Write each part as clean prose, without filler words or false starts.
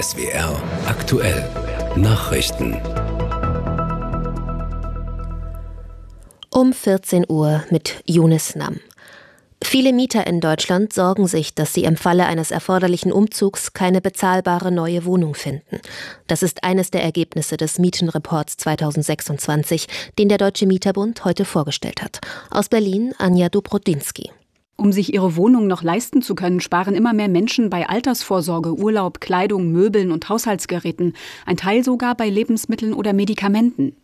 SWR aktuell Nachrichten. Um 14 Uhr mit Yunus Nam. Viele Mieter in Deutschland sorgen sich, dass sie im Falle eines erforderlichen Umzugs keine bezahlbare neue Wohnung finden. Das ist eines der Ergebnisse des Mietenreports 2026, den der Deutsche Mieterbund heute vorgestellt hat. Aus Berlin Anja Dobrodinsky. Um sich ihre Wohnung noch leisten zu können, sparen immer mehr Menschen bei Altersvorsorge, Urlaub, Kleidung, Möbeln und Haushaltsgeräten, ein Teil sogar bei Lebensmitteln oder Medikamenten.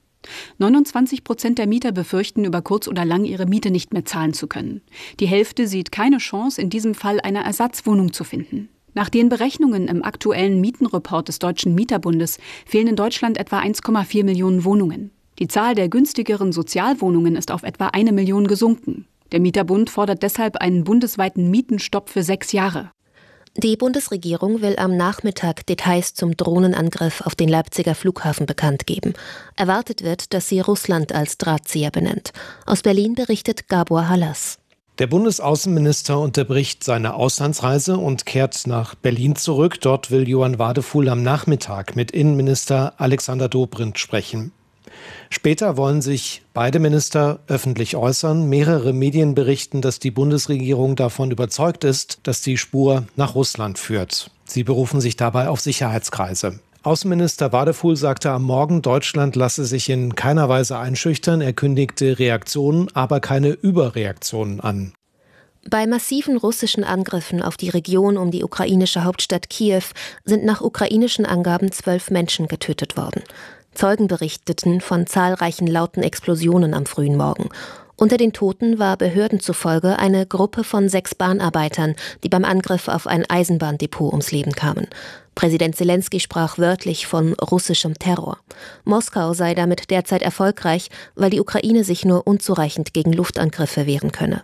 29% der Mieter befürchten, über kurz oder lang ihre Miete nicht mehr zahlen zu können. Die Hälfte sieht keine Chance, in diesem Fall eine Ersatzwohnung zu finden. Nach den Berechnungen im aktuellen Mietenreport des Deutschen Mieterbundes fehlen in Deutschland etwa 1,4 Millionen Wohnungen. Die Zahl der günstigeren Sozialwohnungen ist auf etwa 1 Million gesunken. Der Mieterbund fordert deshalb einen bundesweiten Mietenstopp für 6 Jahre. Die Bundesregierung will am Nachmittag Details zum Drohnenangriff auf den Leipziger Flughafen bekannt geben. Erwartet wird, dass sie Russland als Drahtzieher benennt. Aus Berlin berichtet Gabor Hallas. Der Bundesaußenminister unterbricht seine Auslandsreise und kehrt nach Berlin zurück. Dort will Johann Wadefuhl am Nachmittag mit Innenminister Alexander Dobrindt sprechen. Später wollen sich beide Minister öffentlich äußern. Mehrere Medien berichten, dass die Bundesregierung davon überzeugt ist, dass die Spur nach Russland führt. Sie berufen sich dabei auf Sicherheitskreise. Außenminister Wadefuhl sagte am Morgen, Deutschland lasse sich in keiner Weise einschüchtern. Er kündigte Reaktionen, aber keine Überreaktionen an. Bei massiven russischen Angriffen auf die Region um die ukrainische Hauptstadt Kiew sind nach ukrainischen Angaben 12 Menschen getötet worden. Zeugen berichteten von zahlreichen lauten Explosionen am frühen Morgen. Unter den Toten war Behörden zufolge eine Gruppe von 6 Bahnarbeitern, die beim Angriff auf ein Eisenbahndepot ums Leben kamen. Präsident Selenskyj sprach wörtlich von russischem Terror. Moskau sei damit derzeit erfolgreich, weil die Ukraine sich nur unzureichend gegen Luftangriffe wehren könne.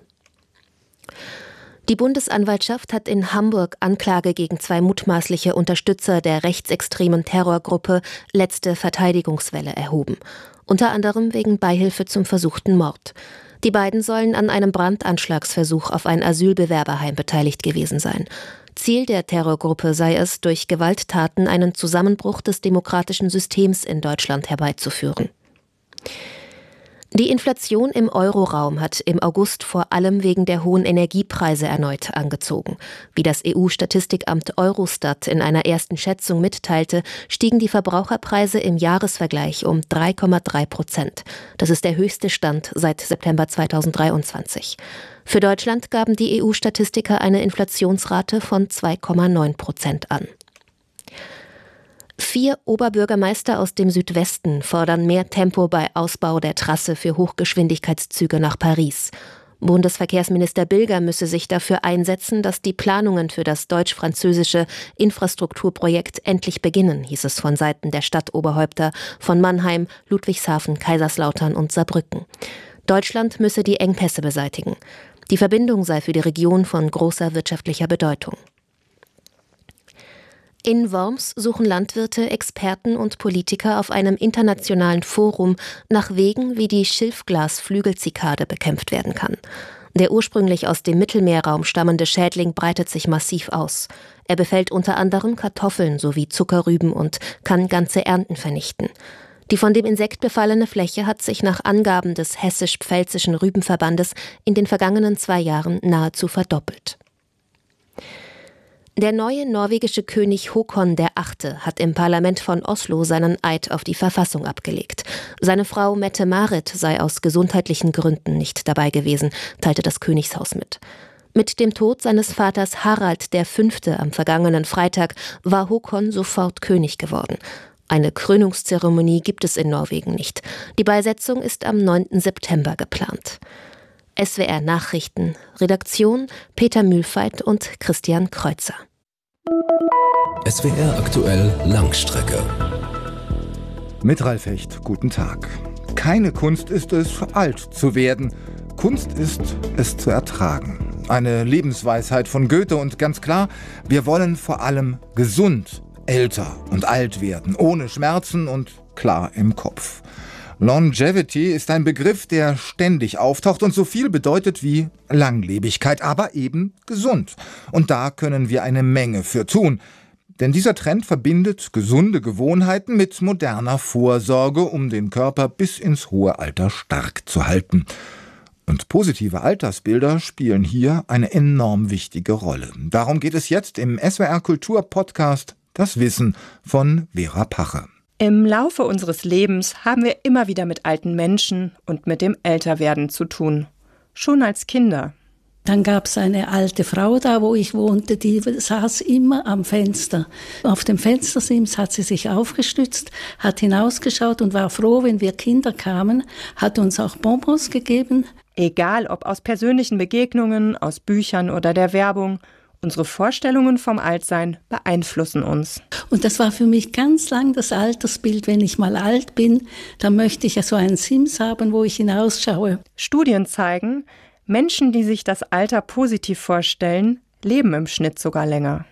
Die Bundesanwaltschaft hat in Hamburg Anklage gegen 2 mutmaßliche Unterstützer der rechtsextremen Terrorgruppe Letzte Verteidigungswelle erhoben. Unter anderem wegen Beihilfe zum versuchten Mord. Die beiden sollen an einem Brandanschlagsversuch auf ein Asylbewerberheim beteiligt gewesen sein. Ziel der Terrorgruppe sei es, durch Gewalttaten einen Zusammenbruch des demokratischen Systems in Deutschland herbeizuführen. Die Inflation im Euroraum hat im August vor allem wegen der hohen Energiepreise erneut angezogen. Wie das EU-Statistikamt Eurostat in einer ersten Schätzung mitteilte, stiegen die Verbraucherpreise im Jahresvergleich um 3,3%. Das ist der höchste Stand seit September 2023. Für Deutschland gaben die EU-Statistiker eine Inflationsrate von 2,9% an. 4 Oberbürgermeister aus dem Südwesten fordern mehr Tempo bei Ausbau der Trasse für Hochgeschwindigkeitszüge nach Paris. Bundesverkehrsminister Bilger müsse sich dafür einsetzen, dass die Planungen für das deutsch-französische Infrastrukturprojekt endlich beginnen, hieß es von Seiten der Stadtoberhäupter von Mannheim, Ludwigshafen, Kaiserslautern und Saarbrücken. Deutschland müsse die Engpässe beseitigen. Die Verbindung sei für die Region von großer wirtschaftlicher Bedeutung. In Worms suchen Landwirte, Experten und Politiker auf einem internationalen Forum nach Wegen, wie die Schilfglas-Flügelzikade bekämpft werden kann. Der ursprünglich aus dem Mittelmeerraum stammende Schädling breitet sich massiv aus. Er befällt unter anderem Kartoffeln sowie Zuckerrüben und kann ganze Ernten vernichten. Die von dem Insekt befallene Fläche hat sich nach Angaben des Hessisch-Pfälzischen Rübenverbandes in den vergangenen 2 Jahren nahezu verdoppelt. Der neue norwegische König Håkon VIII. Hat im Parlament von Oslo seinen Eid auf die Verfassung abgelegt. Seine Frau Mette-Marit sei aus gesundheitlichen Gründen nicht dabei gewesen, teilte das Königshaus mit. Mit dem Tod seines Vaters Harald V. am vergangenen Freitag war Håkon sofort König geworden. Eine Krönungszeremonie gibt es in Norwegen nicht. Die Beisetzung ist am 9. September geplant. SWR Nachrichten, Redaktion Peter Mühlfeit und Christian Kreuzer. SWR aktuell Langstrecke. Mit Ralf Hecht, guten Tag. Keine Kunst ist es, alt zu werden. Kunst ist, es zu ertragen. Eine Lebensweisheit von Goethe und ganz klar, wir wollen vor allem gesund, älter und alt werden, ohne Schmerzen und klar im Kopf. Longevity ist ein Begriff, der ständig auftaucht und so viel bedeutet wie Langlebigkeit, aber eben gesund. Und da können wir eine Menge für tun. Denn dieser Trend verbindet gesunde Gewohnheiten mit moderner Vorsorge, um den Körper bis ins hohe Alter stark zu halten. Und positive Altersbilder spielen hier eine enorm wichtige Rolle. Darum geht es jetzt im SWR Kultur Podcast Das Wissen von Vera Pache. Im Laufe unseres Lebens haben wir immer wieder mit alten Menschen und mit dem Älterwerden zu tun. Schon als Kinder. Dann gab es eine alte Frau da, wo ich wohnte, die saß immer am Fenster. Auf dem Fenstersims hat sie sich aufgestützt, hat hinausgeschaut und war froh, wenn wir Kinder kamen, hat uns auch Bonbons gegeben. Egal ob aus persönlichen Begegnungen, aus Büchern oder der Werbung, unsere Vorstellungen vom Altsein beeinflussen uns. Und das war für mich ganz lang das Altersbild. Wenn ich mal alt bin, dann möchte ich ja so einen Sims haben, wo ich hinausschaue. Studien zeigen, Menschen, die sich das Alter positiv vorstellen, leben im Schnitt sogar länger.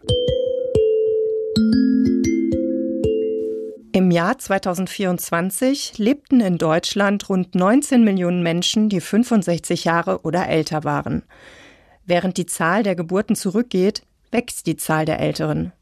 Im Jahr 2024 lebten in Deutschland rund 19 Millionen Menschen, die 65 Jahre oder älter waren. Während die Zahl der Geburten zurückgeht, wächst die Zahl der Älteren.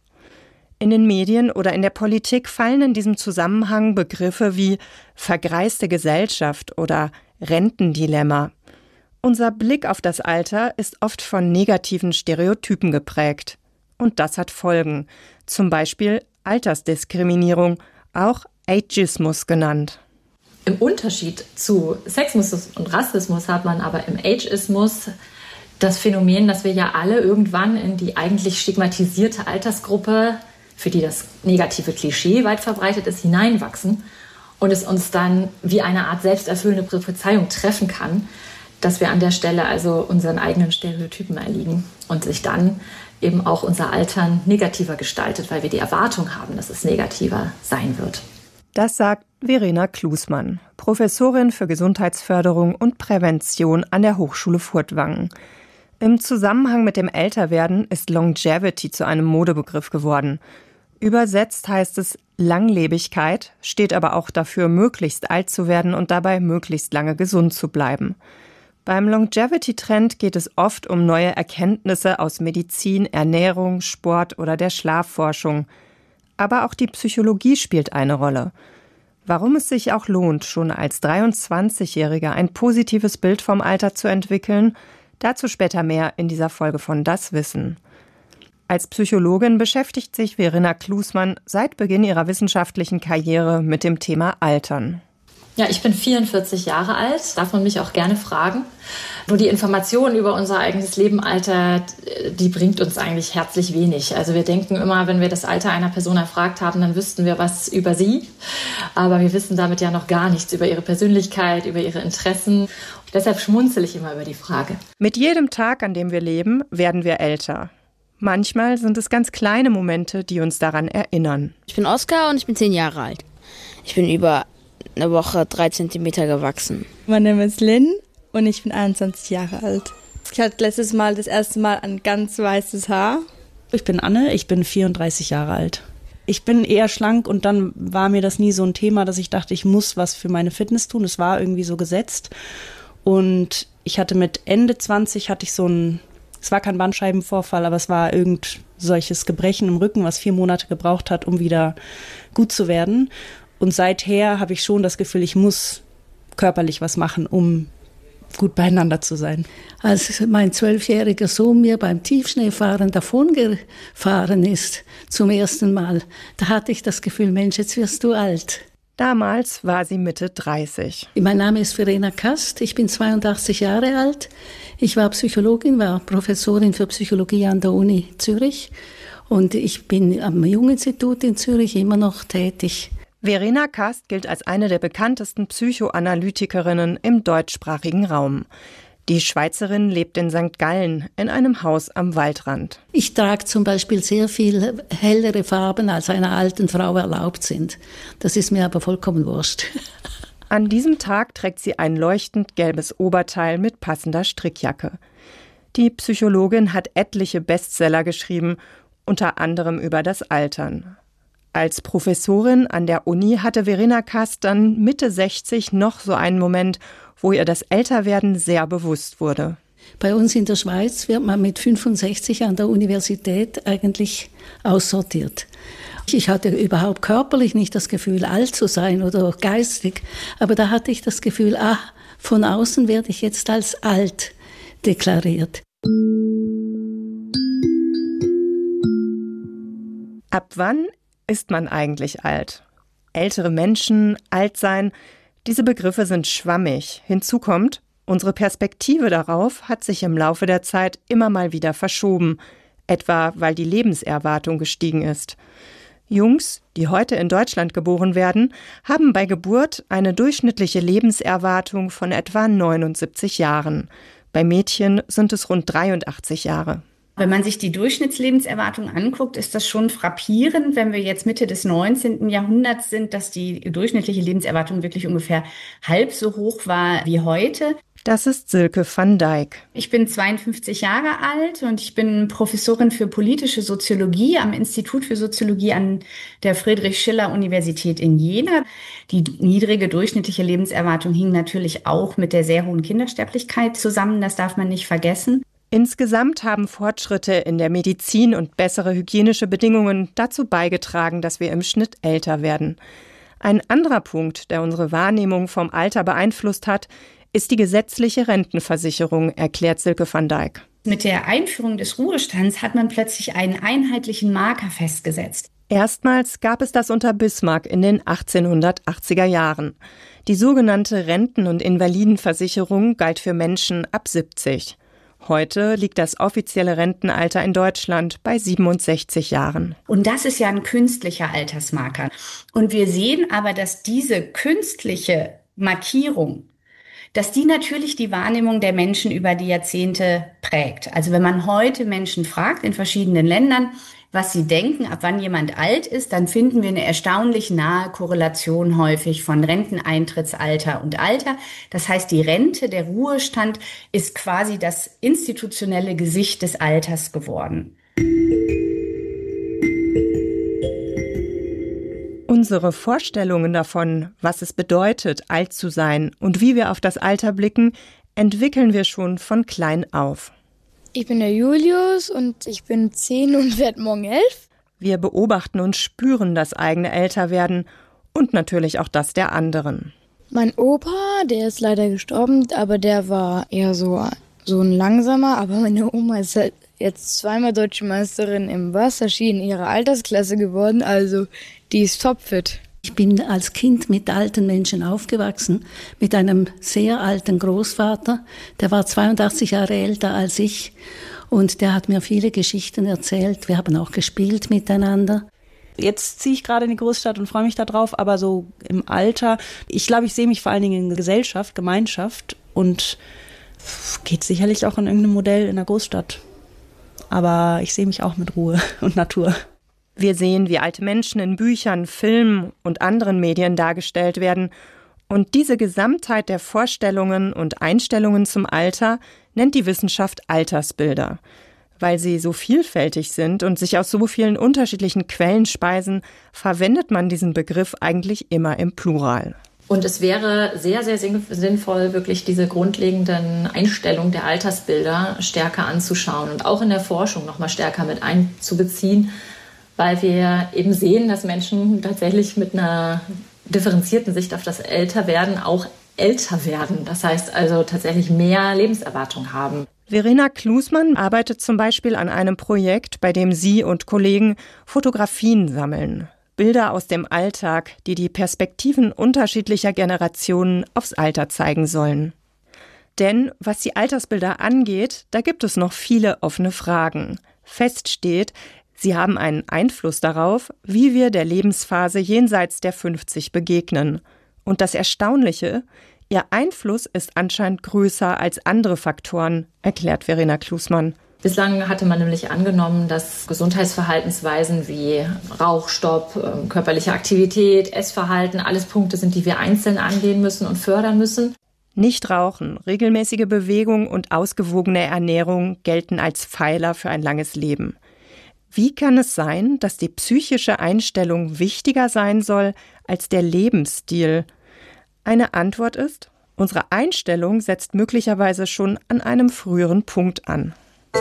In den Medien oder in der Politik fallen in diesem Zusammenhang Begriffe wie vergreiste Gesellschaft oder Rentendilemma. Unser Blick auf das Alter ist oft von negativen Stereotypen geprägt. Und das hat Folgen. Zum Beispiel Altersdiskriminierung, auch Ageismus genannt. Im Unterschied zu Sexismus und Rassismus hat man aber im Ageismus das Phänomen, dass wir ja alle irgendwann in die eigentlich stigmatisierte Altersgruppe, für die das negative Klischee weit verbreitet ist, hineinwachsen und es uns dann wie eine Art selbsterfüllende Prophezeiung treffen kann, dass wir an der Stelle also unseren eigenen Stereotypen erliegen und sich dann eben auch unser Altern negativer gestaltet, weil wir die Erwartung haben, dass es negativer sein wird. Das sagt Verena Klusmann, Professorin für Gesundheitsförderung und Prävention an der Hochschule Furtwangen. Im Zusammenhang mit dem Älterwerden ist Longevity zu einem Modebegriff geworden. Übersetzt heißt es Langlebigkeit, steht aber auch dafür, möglichst alt zu werden und dabei möglichst lange gesund zu bleiben. Beim Longevity-Trend geht es oft um neue Erkenntnisse aus Medizin, Ernährung, Sport oder der Schlafforschung. Aber auch die Psychologie spielt eine Rolle. Warum es sich auch lohnt, schon als 23-Jähriger ein positives Bild vom Alter zu entwickeln, dazu später mehr in dieser Folge von Das Wissen. Als Psychologin beschäftigt sich Verena Klusmann seit Beginn ihrer wissenschaftlichen Karriere mit dem Thema Altern. Ja, ich bin 44 Jahre alt, darf man mich auch gerne fragen. Nur die Information über unser eigenes Leben, Alter, die bringt uns eigentlich herzlich wenig. Also wir denken immer, wenn wir das Alter einer Person erfragt haben, dann wüssten wir was über sie. Aber wir wissen damit ja noch gar nichts über ihre Persönlichkeit, über ihre Interessen. Und deshalb schmunzel ich immer über die Frage. Mit jedem Tag, an dem wir leben, werden wir älter. Manchmal sind es ganz kleine Momente, die uns daran erinnern. Ich bin Oskar und ich bin 10 Jahre alt. Ich bin über eine Woche 3 Zentimeter gewachsen. Mein Name ist Lynn und ich bin 21 Jahre alt. Ich hatte das erste Mal ein ganz weißes Haar. Ich bin Anne, ich bin 34 Jahre alt. Ich bin eher schlank und dann war mir das nie so ein Thema, dass ich dachte, ich muss was für meine Fitness tun. Es war irgendwie so gesetzt. Und ich hatte mit Ende 20 es war kein Bandscheibenvorfall, aber es war irgend solches Gebrechen im Rücken, was 4 Monate gebraucht hat, um wieder gut zu werden. Und seither habe ich schon das Gefühl, ich muss körperlich was machen, um gut beieinander zu sein. Als mein 12-jähriger Sohn mir beim Tiefschneefahren davongefahren ist, zum ersten Mal, da hatte ich das Gefühl, Mensch, jetzt wirst du alt. Damals war sie Mitte 30. Mein Name ist Verena Kast, ich bin 82 Jahre alt. Ich war Psychologin, war Professorin für Psychologie an der Uni Zürich und ich bin am Jung-Institut in Zürich immer noch tätig. Verena Kast gilt als eine der bekanntesten Psychoanalytikerinnen im deutschsprachigen Raum. Die Schweizerin lebt in St. Gallen in einem Haus am Waldrand. Ich trage zum Beispiel sehr viel hellere Farben, als einer alten Frau erlaubt sind. Das ist mir aber vollkommen wurscht. An diesem Tag trägt sie ein leuchtend gelbes Oberteil mit passender Strickjacke. Die Psychologin hat etliche Bestseller geschrieben, unter anderem über das Altern. Als Professorin an der Uni hatte Verena Kast dann Mitte 60 noch so einen Moment, wo ihr das Älterwerden sehr bewusst wurde. Bei uns in der Schweiz wird man mit 65 an der Universität eigentlich aussortiert. Ich hatte überhaupt körperlich nicht das Gefühl, alt zu sein oder geistig, aber da hatte ich das Gefühl, von außen werde ich jetzt als alt deklariert. Ab wann ist man eigentlich alt? Ältere Menschen, alt sein, diese Begriffe sind schwammig. Hinzu kommt, unsere Perspektive darauf hat sich im Laufe der Zeit immer mal wieder verschoben, etwa weil die Lebenserwartung gestiegen ist. Jungs, die heute in Deutschland geboren werden, haben bei Geburt eine durchschnittliche Lebenserwartung von etwa 79 Jahren. Bei Mädchen sind es rund 83 Jahre. Wenn man sich die Durchschnittslebenserwartung anguckt, ist das schon frappierend, wenn wir jetzt Mitte des 19. Jahrhunderts sind, dass die durchschnittliche Lebenserwartung wirklich ungefähr halb so hoch war wie heute. Das ist Silke van Dijk. Ich bin 52 Jahre alt und ich bin Professorin für politische Soziologie am Institut für Soziologie an der Friedrich-Schiller-Universität in Jena. Die niedrige durchschnittliche Lebenserwartung hing natürlich auch mit der sehr hohen Kindersterblichkeit zusammen, das darf man nicht vergessen. Insgesamt haben Fortschritte in der Medizin und bessere hygienische Bedingungen dazu beigetragen, dass wir im Schnitt älter werden. Ein anderer Punkt, der unsere Wahrnehmung vom Alter beeinflusst hat, ist die gesetzliche Rentenversicherung, erklärt Silke van Dijk. Mit der Einführung des Ruhestands hat man plötzlich einen einheitlichen Marker festgesetzt. Erstmals gab es das unter Bismarck in den 1880er Jahren. Die sogenannte Renten- und Invalidenversicherung galt für Menschen ab 70. Heute liegt das offizielle Rentenalter in Deutschland bei 67 Jahren. Und das ist ja ein künstlicher Altersmarker. Und wir sehen aber, dass diese künstliche Markierung, dass die natürlich die Wahrnehmung der Menschen über die Jahrzehnte prägt. Also wenn man heute Menschen fragt in verschiedenen Ländern, was sie denken, ab wann jemand alt ist, dann finden wir eine erstaunlich nahe Korrelation häufig von Renteneintrittsalter und Alter. Das heißt, die Rente, der Ruhestand ist quasi das institutionelle Gesicht des Alters geworden. Unsere Vorstellungen davon, was es bedeutet, alt zu sein und wie wir auf das Alter blicken, entwickeln wir schon von klein auf. Ich bin der Julius und ich bin 10 und werde morgen 11. Wir beobachten und spüren das eigene Älterwerden und natürlich auch das der anderen. Mein Opa, der ist leider gestorben, aber der war eher so ein langsamer. Aber meine Oma ist halt jetzt zweimal Deutsche Meisterin im Wasserski in ihrer Altersklasse geworden, also die ist topfit. Ich bin als Kind mit alten Menschen aufgewachsen, mit einem sehr alten Großvater, der war 82 Jahre älter als ich und der hat mir viele Geschichten erzählt. Wir haben auch gespielt miteinander. Jetzt ziehe ich gerade in die Großstadt und freue mich da drauf, aber so im Alter, ich glaube, ich sehe mich vor allen Dingen in Gesellschaft, Gemeinschaft und geht sicherlich auch in irgendeinem Modell in der Großstadt. Aber ich sehe mich auch mit Ruhe und Natur. Wir sehen, wie alte Menschen in Büchern, Filmen und anderen Medien dargestellt werden. Und diese Gesamtheit der Vorstellungen und Einstellungen zum Alter nennt die Wissenschaft Altersbilder. Weil sie so vielfältig sind und sich aus so vielen unterschiedlichen Quellen speisen, verwendet man diesen Begriff eigentlich immer im Plural. Und es wäre sehr, sehr sinnvoll, wirklich diese grundlegenden Einstellungen der Altersbilder stärker anzuschauen und auch in der Forschung noch mal stärker mit einzubeziehen, weil wir eben sehen, dass Menschen tatsächlich mit einer differenzierten Sicht auf das Älterwerden auch älter werden. Das heißt also tatsächlich mehr Lebenserwartung haben. Verena Klusmann arbeitet zum Beispiel an einem Projekt, bei dem sie und Kollegen Fotografien sammeln. Bilder aus dem Alltag, die die Perspektiven unterschiedlicher Generationen aufs Alter zeigen sollen. Denn was die Altersbilder angeht, da gibt es noch viele offene Fragen. Fest steht, sie haben einen Einfluss darauf, wie wir der Lebensphase jenseits der 50 begegnen. Und das Erstaunliche, ihr Einfluss ist anscheinend größer als andere Faktoren, erklärt Verena Klusmann. Bislang hatte man nämlich angenommen, dass Gesundheitsverhaltensweisen wie Rauchstopp, körperliche Aktivität, Essverhalten, alles Punkte sind, die wir einzeln angehen müssen und fördern müssen. Nicht rauchen, regelmäßige Bewegung und ausgewogene Ernährung gelten als Pfeiler für ein langes Leben. Wie kann es sein, dass die psychische Einstellung wichtiger sein soll als der Lebensstil? Eine Antwort ist, Unsere Einstellung setzt möglicherweise schon an einem früheren Punkt an.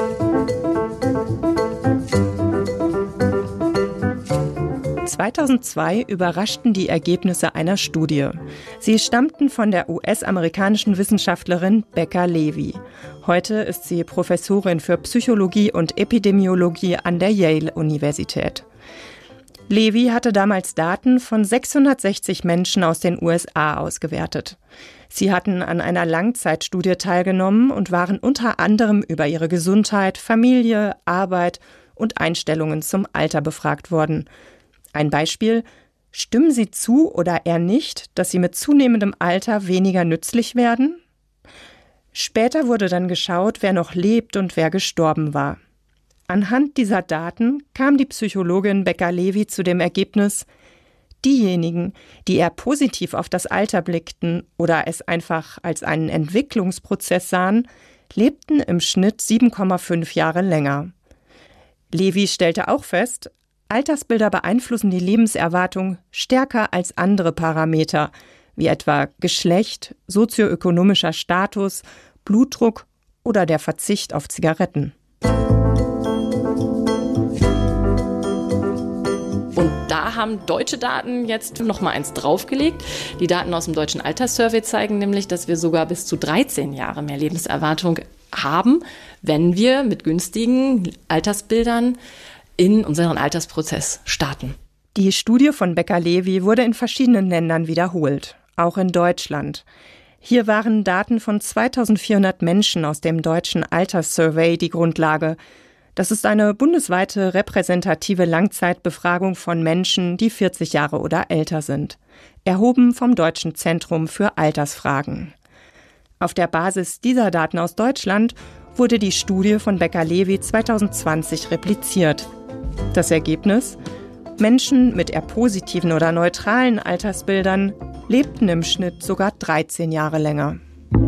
(2002) überraschten die Ergebnisse einer Studie. Sie stammten von der US-amerikanischen Wissenschaftlerin Becca Levy. Heute ist sie Professorin für Psychologie und Epidemiologie an der Yale-Universität. Levy hatte damals Daten von 660 Menschen aus den USA ausgewertet. Sie hatten an einer Langzeitstudie teilgenommen und waren unter anderem über ihre Gesundheit, Familie, Arbeit und Einstellungen zum Alter befragt worden. Ein Beispiel: Stimmen Sie zu oder eher nicht, dass Sie mit zunehmendem Alter weniger nützlich werden? Später wurde dann geschaut, wer noch lebt und wer gestorben war. Anhand dieser Daten kam die Psychologin Becca Levy zu dem Ergebnis: Diejenigen, die eher positiv auf das Alter blickten oder es einfach als einen Entwicklungsprozess sahen, lebten im Schnitt 7,5 Jahre länger. Levy stellte auch fest, Altersbilder beeinflussen die Lebenserwartung stärker als andere Parameter, wie etwa Geschlecht, sozioökonomischer Status, Blutdruck oder der Verzicht auf Zigaretten. Und da haben deutsche Daten jetzt noch mal eins draufgelegt. Die Daten aus dem Deutschen Alterssurvey zeigen nämlich, dass wir sogar bis zu 13 Jahre mehr Lebenserwartung haben, wenn wir mit günstigen Altersbildern in unseren Altersprozess starten. Die Studie von Becca Levy wurde in verschiedenen Ländern wiederholt, auch in Deutschland. Hier waren Daten von 2400 Menschen aus dem Deutschen Alterssurvey die Grundlage. Das ist eine bundesweite repräsentative Langzeitbefragung von Menschen, die 40 Jahre oder älter sind, erhoben vom Deutschen Zentrum für Altersfragen. Auf der Basis dieser Daten aus Deutschland wurde die Studie von Becca Levy 2020 repliziert. Das Ergebnis: Menschen mit eher positiven oder neutralen Altersbildern lebten im Schnitt sogar 13 Jahre länger.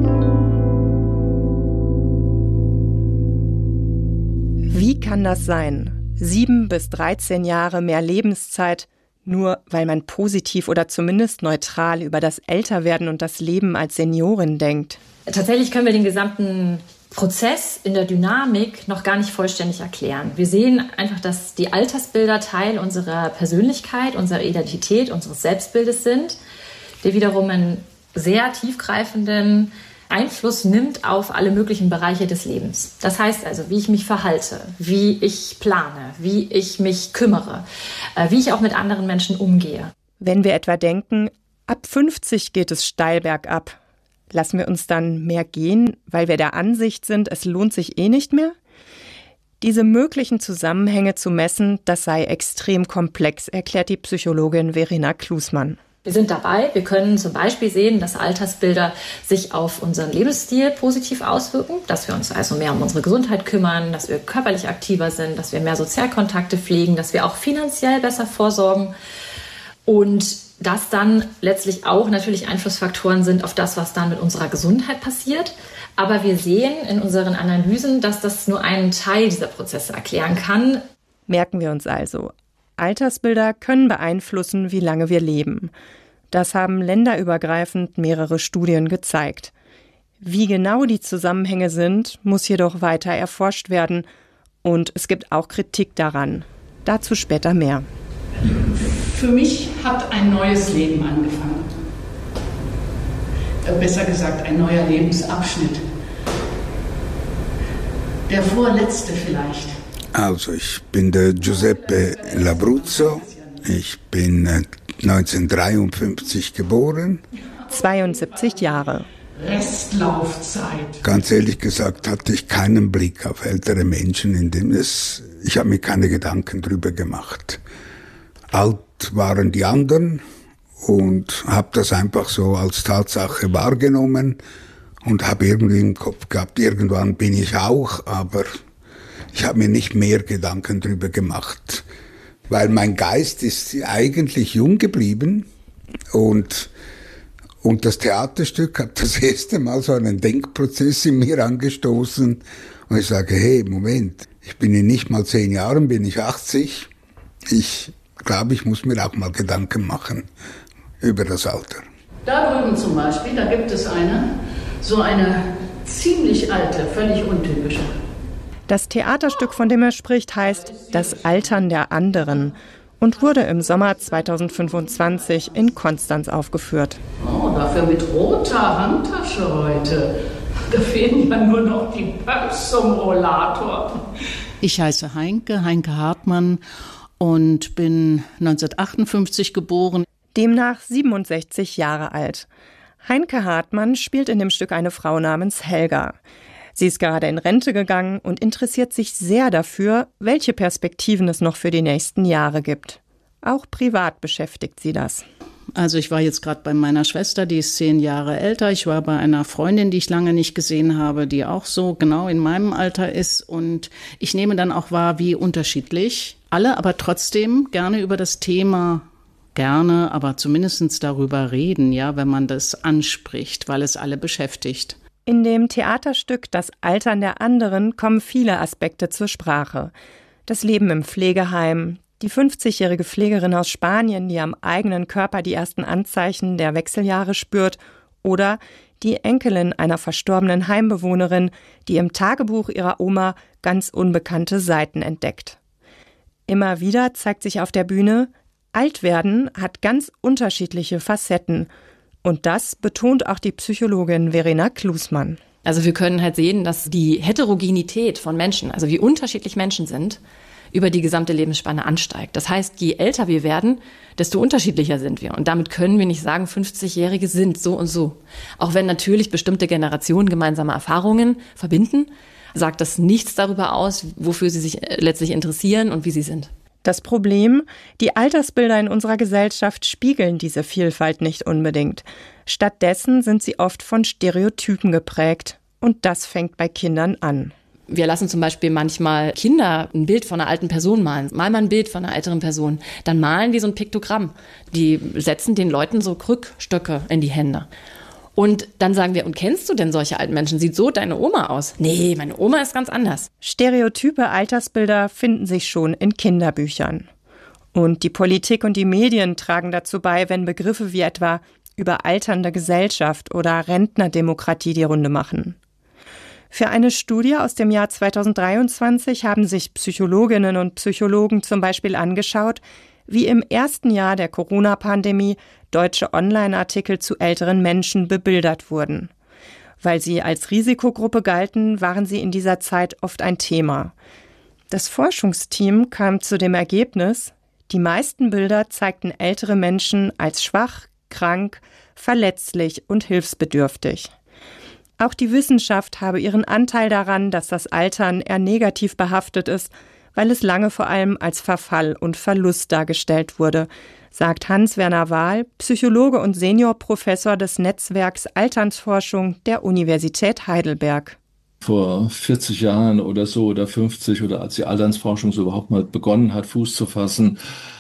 Wie kann das sein? 7 bis 13 Jahre mehr Lebenszeit, nur weil man positiv oder zumindest neutral über das Älterwerden und das Leben als Seniorin denkt. Tatsächlich können wir den gesamten Prozess in der Dynamik noch gar nicht vollständig erklären. Wir sehen einfach, dass die Altersbilder Teil unserer Persönlichkeit, unserer Identität, unseres Selbstbildes sind, der wiederum einen sehr tiefgreifenden Einfluss nimmt auf alle möglichen Bereiche des Lebens. Das heißt also, wie ich mich verhalte, wie ich plane, wie ich mich kümmere, wie ich auch mit anderen Menschen umgehe. Wenn wir etwa denken, ab 50 geht es steil bergab, lassen wir uns dann mehr gehen, weil wir der Ansicht sind, es lohnt sich eh nicht mehr? Diese möglichen Zusammenhänge zu messen, das sei extrem komplex, erklärt die Psychologin Verena Klusmann. Wir sind dabei. Wir können zum Beispiel sehen, dass Altersbilder sich auf unseren Lebensstil positiv auswirken, dass wir uns also mehr um unsere Gesundheit kümmern, dass wir körperlich aktiver sind, dass wir mehr Sozialkontakte pflegen, dass wir auch finanziell besser vorsorgen und dass dann letztlich auch natürlich Einflussfaktoren sind auf das, was dann mit unserer Gesundheit passiert. Aber wir sehen in unseren Analysen, dass das nur einen Teil dieser Prozesse erklären kann. Merken wir uns also: Altersbilder können beeinflussen, wie lange wir leben. Das haben länderübergreifend mehrere Studien gezeigt. Wie genau die Zusammenhänge sind, muss jedoch weiter erforscht werden. Und es gibt auch Kritik daran. Dazu später mehr. Für mich hat ein neues Leben angefangen. Besser gesagt, ein neuer Lebensabschnitt. Der vorletzte vielleicht. Also, ich bin der Giuseppe Labruzzo. Ich bin 1953 geboren. 72 Jahre. Restlaufzeit. Ganz ehrlich gesagt hatte ich keinen Blick auf ältere Menschen, ich habe mir keine Gedanken drüber gemacht. Alt waren die anderen und habe das einfach so als Tatsache wahrgenommen und habe irgendwie im Kopf gehabt, irgendwann bin ich auch, aber ich habe mir nicht mehr Gedanken drüber gemacht, weil mein Geist ist eigentlich jung geblieben und das Theaterstück hat das erste Mal so einen Denkprozess in mir angestoßen und ich sage, hey, Moment, ich bin in nicht mal 10 Jahren, bin ich 80, ich glaube, ich muss mir auch mal Gedanken machen über das Alter. Da drüben zum Beispiel, da gibt es so eine ziemlich alte, völlig untypische. Das Theaterstück, von dem er spricht, heißt Das Altern der anderen und wurde im Sommer 2025 in Konstanz aufgeführt. Oh, dafür mit roter Handtasche heute. Da fehlen ja nur noch die Pumps zum Rollator. Ich heiße Heinke Hartmann und bin 1958 geboren. Demnach 67 Jahre alt. Heinke Hartmann spielt in dem Stück eine Frau namens Helga. Sie ist gerade in Rente gegangen und interessiert sich sehr dafür, welche Perspektiven es noch für die nächsten Jahre gibt. Auch privat beschäftigt sie das. Also ich war jetzt gerade bei meiner Schwester, die ist 10 Jahre älter. Ich war bei einer Freundin, die ich lange nicht gesehen habe, die auch so genau in meinem Alter ist. Und ich nehme dann auch wahr, wie unterschiedlich alle, aber trotzdem gerne über das Thema aber zumindest darüber reden, ja, wenn man das anspricht, weil es alle beschäftigt. In dem Theaterstück Das Altern der anderen kommen viele Aspekte zur Sprache. Das Leben im Pflegeheim, die 50-jährige Pflegerin aus Spanien, die am eigenen Körper die ersten Anzeichen der Wechseljahre spürt, oder die Enkelin einer verstorbenen Heimbewohnerin, die im Tagebuch ihrer Oma ganz unbekannte Seiten entdeckt. Immer wieder zeigt sich auf der Bühne, Altwerden hat ganz unterschiedliche Facetten. Und das betont auch die Psychologin Verena Klusmann. Also wir können halt sehen, dass die Heterogenität von Menschen, also wie unterschiedlich Menschen sind, über die gesamte Lebensspanne ansteigt. Das heißt, je älter wir werden, desto unterschiedlicher sind wir. Und damit können wir nicht sagen, 50-Jährige sind so und so. Auch wenn natürlich bestimmte Generationen gemeinsame Erfahrungen verbinden, sagt das nichts darüber aus, wofür sie sich letztlich interessieren und wie sie sind. Das Problem, die Altersbilder in unserer Gesellschaft spiegeln diese Vielfalt nicht unbedingt. Stattdessen sind sie oft von Stereotypen geprägt. Und das fängt bei Kindern an. Wir lassen zum Beispiel manchmal Kinder ein Bild von einer alten Person malen. Mal ein Bild von einer älteren Person. Dann malen die so ein Piktogramm. Die setzen den Leuten so Krückstöcke in die Hände. Und dann sagen wir, und kennst du denn solche alten Menschen? Sieht so deine Oma aus? Nee, meine Oma ist ganz anders. Stereotype Altersbilder finden sich schon in Kinderbüchern. Und die Politik und die Medien tragen dazu bei, wenn Begriffe wie etwa überalternde Gesellschaft oder Rentnerdemokratie die Runde machen. Für eine Studie aus dem Jahr 2023 haben sich Psychologinnen und Psychologen zum Beispiel angeschaut, wie im ersten Jahr der Corona-Pandemie deutsche Online-Artikel zu älteren Menschen bebildert wurden. Weil sie als Risikogruppe galten, waren sie in dieser Zeit oft ein Thema. Das Forschungsteam kam zu dem Ergebnis, die meisten Bilder zeigten ältere Menschen als schwach, krank, verletzlich und hilfsbedürftig. Auch die Wissenschaft habe ihren Anteil daran, dass das Altern eher negativ behaftet ist, weil es lange vor allem als Verfall und Verlust dargestellt wurde, sagt Hans-Werner Wahl, Psychologe und Seniorprofessor des Netzwerks Alternsforschung der Universität Heidelberg. Vor 40 Jahren oder so oder 50 oder als die Alternsforschung so überhaupt mal begonnen hat, Fuß zu fassen,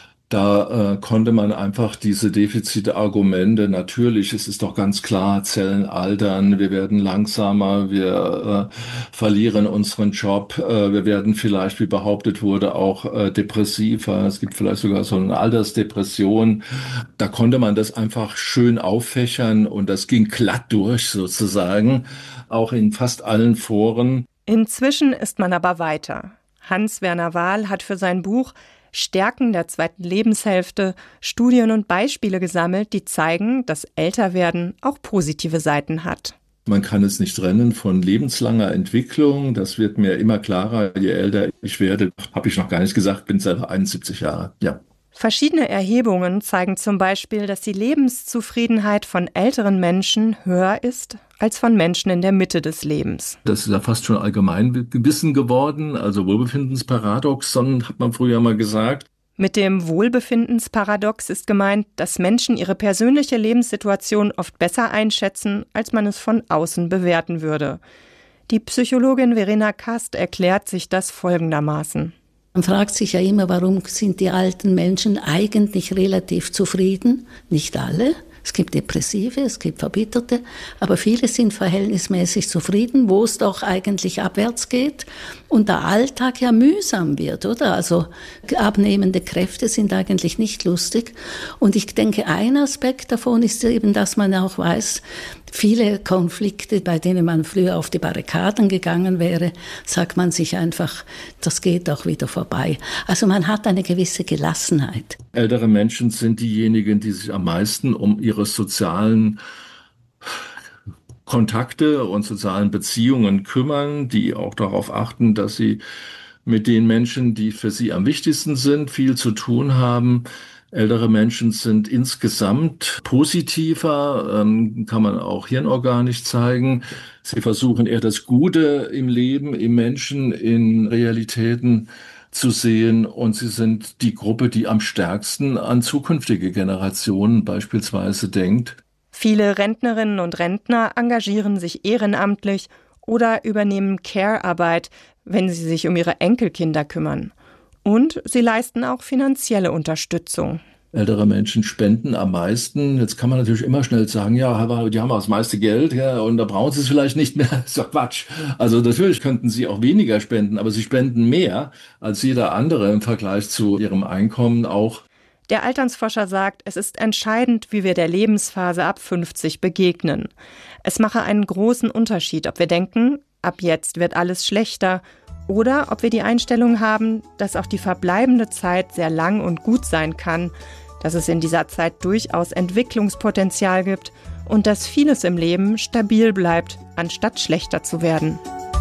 da konnte man einfach diese Defizite-Argumente, natürlich, es ist doch ganz klar, Zellen altern, wir werden langsamer, wir verlieren unseren Job, wir werden vielleicht, wie behauptet wurde, auch depressiver, es gibt vielleicht sogar so eine Altersdepression. Da konnte man das einfach schön auffächern und das ging glatt durch sozusagen, auch in fast allen Foren. Inzwischen ist man aber weiter. Hans-Werner Wahl hat für sein Buch Stärken der zweiten Lebenshälfte Studien und Beispiele gesammelt, die zeigen, dass Älterwerden auch positive Seiten hat. Man kann es nicht trennen von lebenslanger Entwicklung. Das wird mir immer klarer, je älter ich werde. Habe ich noch gar nicht gesagt, bin selber 71 Jahre. Ja. Verschiedene Erhebungen zeigen zum Beispiel, dass die Lebenszufriedenheit von älteren Menschen höher ist als von Menschen in der Mitte des Lebens. Das ist ja fast schon Allgemeinwissen geworden, also Wohlbefindensparadoxon hat man früher mal gesagt. Mit dem Wohlbefindensparadox ist gemeint, dass Menschen ihre persönliche Lebenssituation oft besser einschätzen, als man es von außen bewerten würde. Die Psychologin Verena Kast erklärt sich das folgendermaßen. Man fragt sich ja immer, warum sind die alten Menschen eigentlich relativ zufrieden? Nicht alle. Es gibt Depressive, es gibt Verbitterte, aber viele sind verhältnismäßig zufrieden, wo es doch eigentlich abwärts geht und der Alltag ja mühsam wird, oder? Also abnehmende Kräfte sind eigentlich nicht lustig. Und ich denke, ein Aspekt davon ist eben, dass man auch weiß, viele Konflikte, bei denen man früher auf die Barrikaden gegangen wäre, sagt man sich einfach, das geht auch wieder vorbei. Also man hat eine gewisse Gelassenheit. Ältere Menschen sind diejenigen, die sich am meisten um ihre sozialen Kontakte und sozialen Beziehungen kümmern, die auch darauf achten, dass sie mit den Menschen, die für sie am wichtigsten sind, viel zu tun haben. Ältere Menschen sind insgesamt positiver, kann man auch hirnorganisch zeigen. Sie versuchen eher das Gute im Leben, im Menschen, in Realitäten zu sehen. Und sie sind die Gruppe, die am stärksten an zukünftige Generationen beispielsweise denkt. Viele Rentnerinnen und Rentner engagieren sich ehrenamtlich oder übernehmen Care-Arbeit, wenn sie sich um ihre Enkelkinder kümmern. Und sie leisten auch finanzielle Unterstützung. Ältere Menschen spenden am meisten. Jetzt kann man natürlich immer schnell sagen, ja, die haben auch das meiste Geld, ja, und da brauchen sie es vielleicht nicht mehr. Das ist doch Quatsch. Also natürlich könnten sie auch weniger spenden, aber sie spenden mehr als jeder andere im Vergleich zu ihrem Einkommen auch. Der Alternsforscher sagt, es ist entscheidend, wie wir der Lebensphase ab 50 begegnen. Es mache einen großen Unterschied, ob wir denken, ab jetzt wird alles schlechter, oder ob wir die Einstellung haben, dass auch die verbleibende Zeit sehr lang und gut sein kann, dass es in dieser Zeit durchaus Entwicklungspotenzial gibt und dass vieles im Leben stabil bleibt, anstatt schlechter zu werden.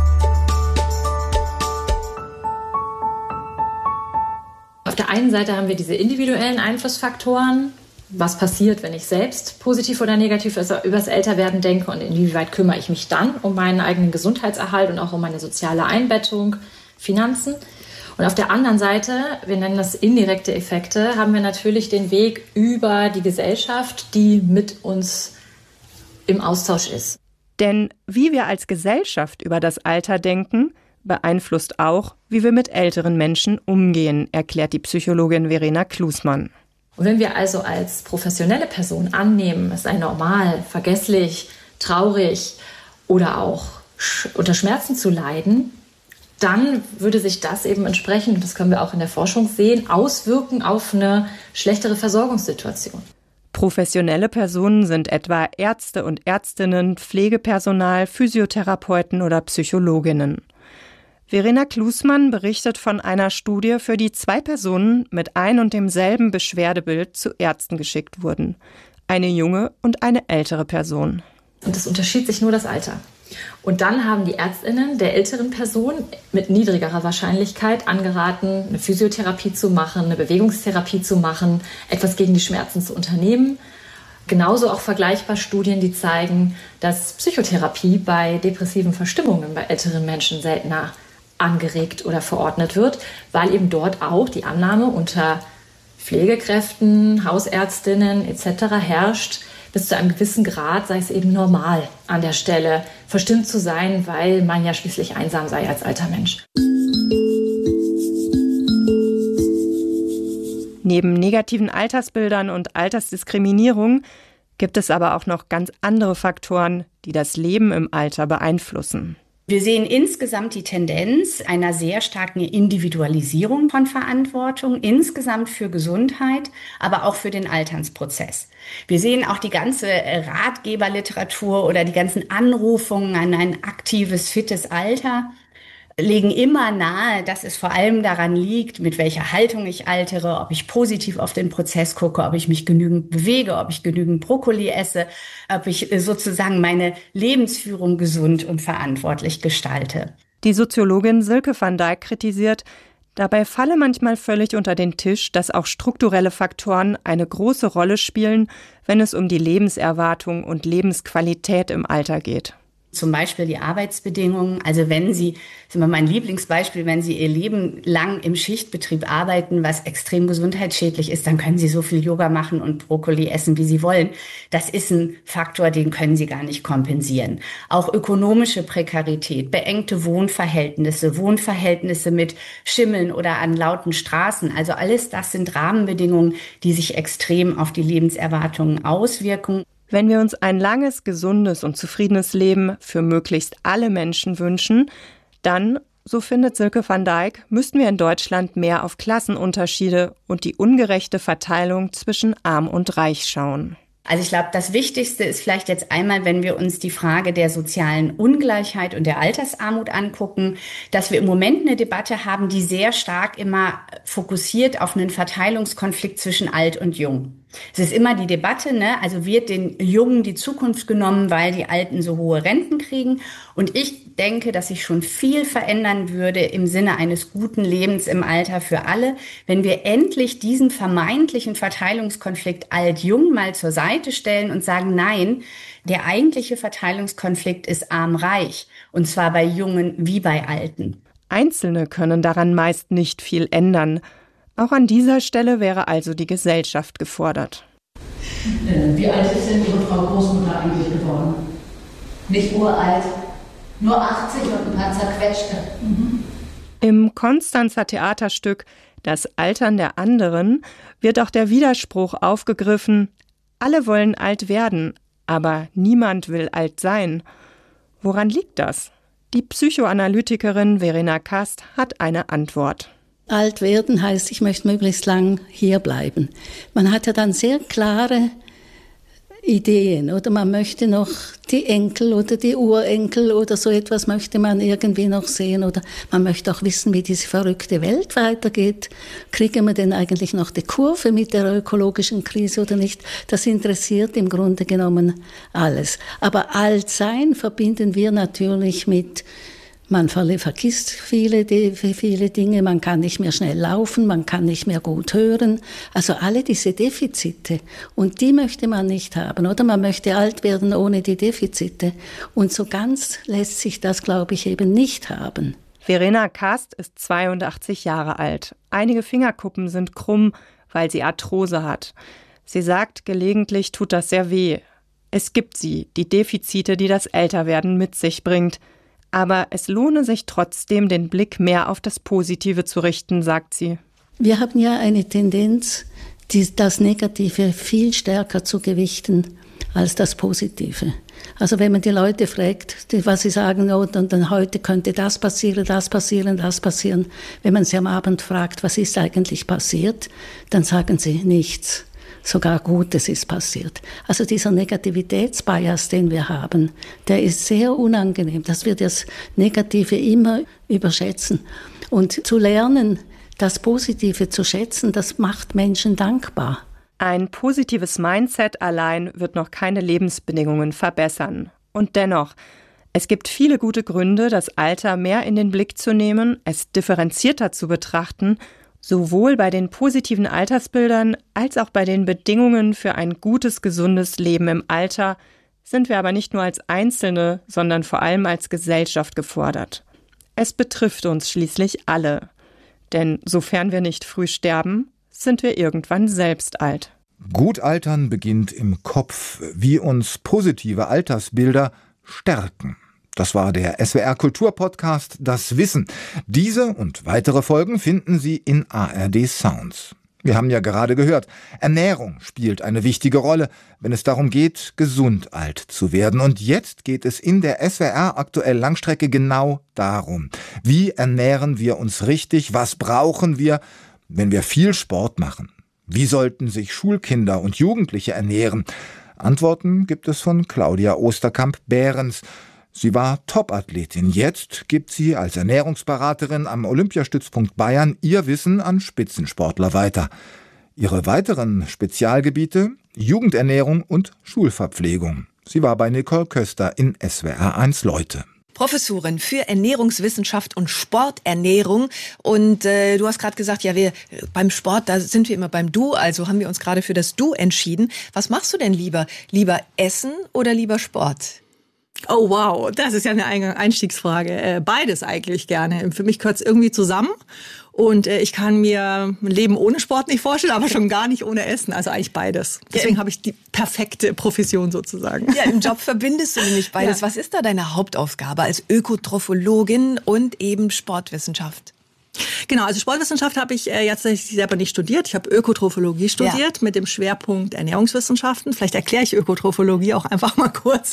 Auf der einen Seite haben wir diese individuellen Einflussfaktoren. Was passiert, wenn ich selbst positiv oder negativ über das Älterwerden denke und inwieweit kümmere ich mich dann um meinen eigenen Gesundheitserhalt und auch um meine soziale Einbettung, Finanzen. Und auf der anderen Seite, wir nennen das indirekte Effekte, haben wir natürlich den Weg über die Gesellschaft, die mit uns im Austausch ist. Denn wie wir als Gesellschaft über das Alter denken, beeinflusst auch, wie wir mit älteren Menschen umgehen, erklärt die Psychologin Verena Klusmann. Und wenn wir also als professionelle Person annehmen, es sei normal, vergesslich, traurig oder auch unter Schmerzen zu leiden, dann würde sich das eben entsprechend, und das können wir auch in der Forschung sehen, auswirken auf eine schlechtere Versorgungssituation. Professionelle Personen sind etwa Ärzte und Ärztinnen, Pflegepersonal, Physiotherapeuten oder Psychologinnen. Verena Klusmann berichtet von einer Studie, für die 2 Personen mit ein und demselben Beschwerdebild zu Ärzten geschickt wurden. Eine junge und eine ältere Person. Und es unterschied sich nur das Alter. Und dann haben die ÄrztInnen der älteren Person mit niedrigerer Wahrscheinlichkeit angeraten, eine Physiotherapie zu machen, eine Bewegungstherapie zu machen, etwas gegen die Schmerzen zu unternehmen. Genauso auch vergleichbar Studien, die zeigen, dass Psychotherapie bei depressiven Verstimmungen bei älteren Menschen seltener angeregt oder verordnet wird, weil eben dort auch die Annahme unter Pflegekräften, Hausärztinnen etc. herrscht, bis zu einem gewissen Grad sei es eben normal an der Stelle verstimmt zu sein, weil man ja schließlich einsam sei als alter Mensch. Neben negativen Altersbildern und Altersdiskriminierung gibt es aber auch noch ganz andere Faktoren, die das Leben im Alter beeinflussen. Wir sehen insgesamt die Tendenz einer sehr starken Individualisierung von Verantwortung, insgesamt für Gesundheit, aber auch für den Alternsprozess. Wir sehen auch die ganze Ratgeberliteratur oder die ganzen Anrufungen an ein aktives, fittes Alter, legen immer nahe, dass es vor allem daran liegt, mit welcher Haltung ich altere, ob ich positiv auf den Prozess gucke, ob ich mich genügend bewege, ob ich genügend Brokkoli esse, ob ich sozusagen meine Lebensführung gesund und verantwortlich gestalte. Die Soziologin Silke van Dijk kritisiert, dabei falle manchmal völlig unter den Tisch, dass auch strukturelle Faktoren eine große Rolle spielen, wenn es um die Lebenserwartung und Lebensqualität im Alter geht. Zum Beispiel die Arbeitsbedingungen. Also wenn Sie, das ist immer mein Lieblingsbeispiel, wenn Sie Ihr Leben lang im Schichtbetrieb arbeiten, was extrem gesundheitsschädlich ist, dann können Sie so viel Yoga machen und Brokkoli essen, wie Sie wollen. Das ist ein Faktor, den können Sie gar nicht kompensieren. Auch ökonomische Prekarität, beengte Wohnverhältnisse mit Schimmeln oder an lauten Straßen. Also alles das sind Rahmenbedingungen, die sich extrem auf die Lebenserwartungen auswirken. Wenn wir uns ein langes, gesundes und zufriedenes Leben für möglichst alle Menschen wünschen, dann, so findet Silke van Dijk, müssten wir in Deutschland mehr auf Klassenunterschiede und die ungerechte Verteilung zwischen Arm und Reich schauen. Also ich glaube, das Wichtigste ist vielleicht jetzt einmal, wenn wir uns die Frage der sozialen Ungleichheit und der Altersarmut angucken, dass wir im Moment eine Debatte haben, die sehr stark immer fokussiert auf einen Verteilungskonflikt zwischen Alt und Jung. Es ist immer die Debatte, also wird den Jungen die Zukunft genommen, weil die Alten so hohe Renten kriegen? Und ich denke, dass sich schon viel verändern würde im Sinne eines guten Lebens im Alter für alle, wenn wir endlich diesen vermeintlichen Verteilungskonflikt Alt-Jung mal zur Seite stellen und sagen, nein, der eigentliche Verteilungskonflikt ist arm-reich, und zwar bei Jungen wie bei Alten. Einzelne können daran meist nicht viel ändern. Auch an dieser Stelle wäre also die Gesellschaft gefordert. Wie alt ist denn Ihre Frau Großmutter eigentlich geworden? Nicht uralt, nur 80 und ein paar zerquetschte. Im Konstanzer Theaterstück Das Altern der anderen wird auch der Widerspruch aufgegriffen: Alle wollen alt werden, aber niemand will alt sein. Woran liegt das? Die Psychoanalytikerin Verena Kast hat eine Antwort. Alt werden heißt, ich möchte möglichst lang hier bleiben. Man hat ja dann sehr klare Ideen, oder man möchte noch die Enkel oder die Urenkel oder so etwas möchte man irgendwie noch sehen, oder man möchte auch wissen, wie diese verrückte Welt weitergeht. Kriegen wir denn eigentlich noch die Kurve mit der ökologischen Krise oder nicht? Das interessiert im Grunde genommen alles. Aber Altsein verbinden wir natürlich mit: Man vergisst viele Dinge, man kann nicht mehr schnell laufen, man kann nicht mehr gut hören. Also alle diese Defizite. Und die möchte man nicht haben, oder? Man möchte alt werden ohne die Defizite. Und so ganz lässt sich das, glaube ich, eben nicht haben. Verena Kast ist 82 Jahre alt. Einige Fingerkuppen sind krumm, weil sie Arthrose hat. Sie sagt, gelegentlich tut das sehr weh. Es gibt sie, die Defizite, die das Älterwerden mit sich bringt. Aber es lohne sich trotzdem, den Blick mehr auf das Positive zu richten, sagt sie. Wir haben ja eine Tendenz, das Negative viel stärker zu gewichten als das Positive. Also wenn man die Leute fragt, was sie sagen, oh, dann heute könnte das passieren, das passieren, das passieren. Wenn man sie am Abend fragt, was ist eigentlich passiert, dann sagen sie nichts. Sogar Gutes ist passiert. Also dieser Negativitätsbias, den wir haben, der ist sehr unangenehm, dass wir das Negative immer überschätzen. Und zu lernen, das Positive zu schätzen, das macht Menschen dankbar. Ein positives Mindset allein wird noch keine Lebensbedingungen verbessern. Und dennoch, es gibt viele gute Gründe, das Alter mehr in den Blick zu nehmen, es differenzierter zu betrachten, sowohl bei den positiven Altersbildern als auch bei den Bedingungen für ein gutes, gesundes Leben im Alter sind wir aber nicht nur als Einzelne, sondern vor allem als Gesellschaft gefordert. Es betrifft uns schließlich alle. Denn sofern wir nicht früh sterben, sind wir irgendwann selbst alt. Gut altern beginnt im Kopf, wie uns positive Altersbilder stärken. Das war der SWR Kulturpodcast Das Wissen. Diese und weitere Folgen finden Sie in ARD Sounds. Wir haben ja gerade gehört, Ernährung spielt eine wichtige Rolle, wenn es darum geht, gesund alt zu werden. Und jetzt geht es in der SWR aktuell Langstrecke genau darum. Wie ernähren wir uns richtig? Was brauchen wir, wenn wir viel Sport machen? Wie sollten sich Schulkinder und Jugendliche ernähren? Antworten gibt es von Claudia Osterkamp-Behrens. Sie war Topathletin. Jetzt gibt sie als Ernährungsberaterin am Olympiastützpunkt Bayern ihr Wissen an Spitzensportler weiter. Ihre weiteren Spezialgebiete: Jugendernährung und Schulverpflegung. Sie war bei Nicole Köster in SWR1 Leute. Professorin für Ernährungswissenschaft und Sporternährung. Und du hast gerade gesagt, ja, wir beim Sport, da sind wir immer beim Du, also haben wir uns gerade für das Du entschieden. Was machst du denn lieber? Lieber Essen oder lieber Sport? Oh wow, das ist ja eine Einstiegsfrage. Beides eigentlich gerne. Für mich gehört es irgendwie zusammen. Und ich kann mir ein Leben ohne Sport nicht vorstellen, aber schon gar nicht ohne Essen. Also eigentlich beides. Deswegen habe ich die perfekte Profession sozusagen. Ja, im Job verbindest du nämlich beides. Ja. Was ist da deine Hauptaufgabe als Ökotrophologin und eben Sportwissenschaft? Genau, also Sportwissenschaft habe ich jetzt selber nicht studiert. Ich habe Ökotrophologie studiert mit dem Schwerpunkt Ernährungswissenschaften. Vielleicht erkläre ich Ökotrophologie auch einfach mal kurz,